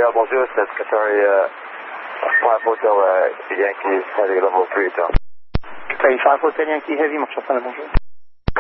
Yeah, bonjour, c'est Qatari 5 Hotel Yankee Heavy Level 3 Hotel. Qatari 5 Hotel Yankee Heavy, Marche bonjour.